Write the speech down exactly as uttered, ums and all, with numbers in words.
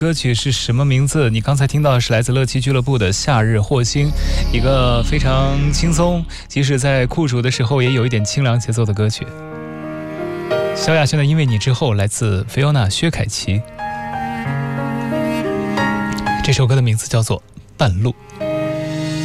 歌曲是什么名字？你刚才听到的是来自乐奇俱乐部的《夏日惑星》，一个非常轻松，即使在酷暑的时候也有一点清凉节奏的歌曲。萧亚轩的《因为你》之后，来自菲欧娜薛凯琪，这首歌的名字叫做《半路》。